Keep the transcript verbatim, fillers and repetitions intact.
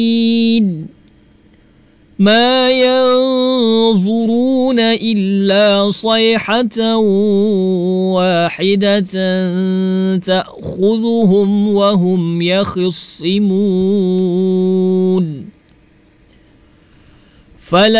ما ينظرون إلا صيحة واحدة تأخذهم وهم يخصمون فلا